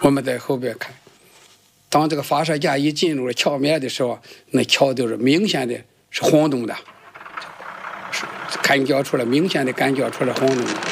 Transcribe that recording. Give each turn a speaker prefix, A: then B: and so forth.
A: 我们在后边看，当这个发射架一进入了桥面的时候，那桥都是明显的是晃动的，干焦出来，明显的干焦出来晃动的。